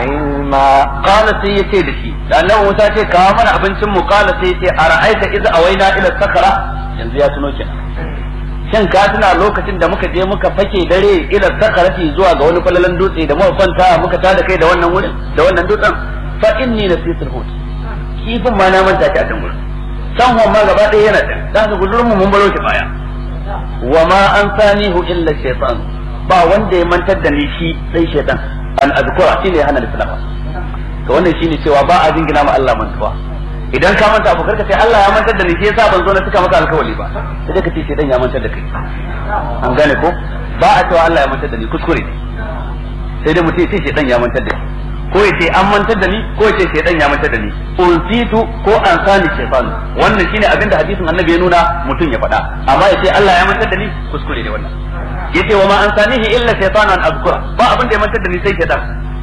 علما. قال سيتي دشي لأنه موسى ce kawo mana abincin mu qala sai yace ara'aita idza awaina ila sakara yanzu ya tuno kenan shin ka tuna lokacin da muka je muka fake dare ila sakarati zuwa ga wani falalan dutse da muka kwanta muka tada kai da wannan wurin da wannan dutsen fa inni nasitul hut kifin ma na manta ki a can gurin san ma gaba ɗaya yana can dan ga gudurin mu mun baro shi baya wa ma ansanihu illa shaytan ba wanda ya mantar da ni shi sai shaytan an azkura shine ya hana da salafa to wannan shine cewa ba a jingina ma Allah mantuwa idan ka manta abu karka sai Allah ya mantar da ni sai yasa ban zo na suka maka alkawali ba sai dai ka ce shaytan ya mantar da kai an gane ko ba a cewa Allah ya mantar da ni kuskure ne sai dai mutum sai shaytan ya mantar da ni ko yace an mantar da ni ko yace shaytan ya mantar da ni unsitu ko an sani shaytan wannan shine abinda hadisin annabi ya nuna mutum ya faɗa amma yace Allah ya mantar da ni kuskure ne wannan yace wa ma an sanihi illa shaytanan azkura ba abin da ya mantar da ni sai shaytan